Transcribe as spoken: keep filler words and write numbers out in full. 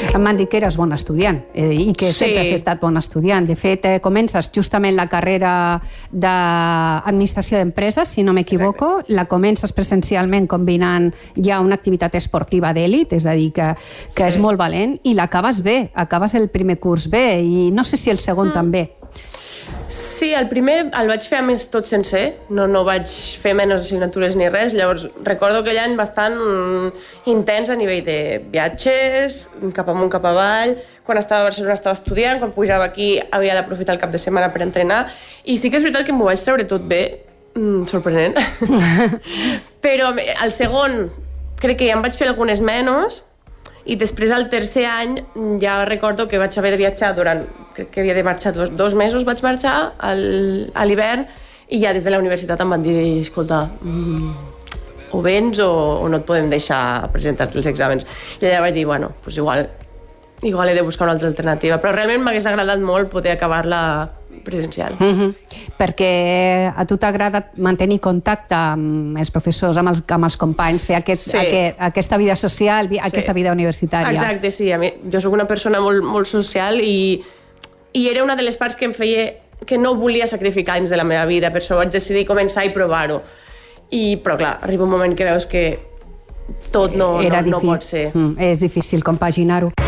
Em van dir que eres bon estudiant eh, i que Sí. sempre has estat bon estudiant. De fet, eh, comences justament la carrera d'administració d'empreses, si no m'equivoco, la comences presencialment combinant ja una activitat esportiva d'èlit, és a dir, que, que Sí. és molt valent, i l'acabes bé, acabes el primer curs bé, i no sé si el segon mm. també. Sí, el primer el vaig fer a més tot sencer, no, no vaig fer menys assignatures ni res, llavors recordo aquell any bastant intens a nivell de viatges, cap amunt, cap avall, quan estava a Barcelona estava estudiant, quan pujava aquí havia d'aprofitar el cap de setmana per entrenar, i sí que és veritat que m'ho vaig treure tot bé, mm, sorprenent, però el segon crec que ja em vaig fer algunes menys, i després al tercer any ja recordo que vaig haver de viatjar durant, crec que havia de marxar dos, dos mesos vaig marxar al, a l'hivern, i ja des de la universitat em van dir, escolta, mm, o vens o, o no et podem deixar presentar-te els exàmens. I allà vaig dir, bueno, pues igual, igual he de buscar una altra alternativa, però realment m'hagués agradat molt poder acabar-la presencial. Mm-hmm. Perquè a tu t'agrada mantenir contacte amb els professors, amb els, amb els companys, fer aquest, Sí. aquest, aquesta vida social, vi- aquesta Sí. vida universitària. Exacte, sí. A mi, jo sóc una persona molt, molt social i, i era una de les parts que em feia que no volia sacrificar anys de la meva vida, per això vaig decidir començar i provar-ho. I, però clar, arriba un moment que veus que tot no, Era no, no difí- pot ser. Mm, és difícil compaginar-ho.